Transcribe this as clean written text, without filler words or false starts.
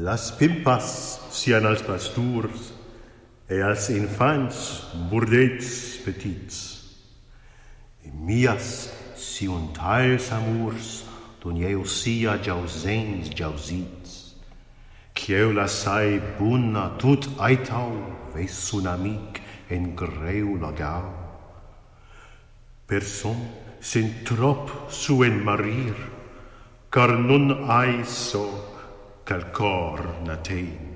Las pimpas sian als pasturs e als infants burdets petits. E mias si un tals amurs don eu sia jausens jausits. Chieu la sai bunna tut aitau ves un amic en greu lagau. Person sen trop suen marir, car non ai so cal cor natein.